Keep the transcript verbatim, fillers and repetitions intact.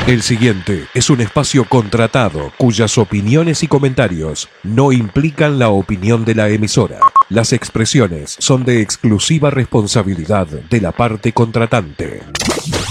El siguiente es un espacio contratado cuyas opiniones y comentarios no implican la opinión de la emisora. Las expresiones son de exclusiva responsabilidad de la parte contratante.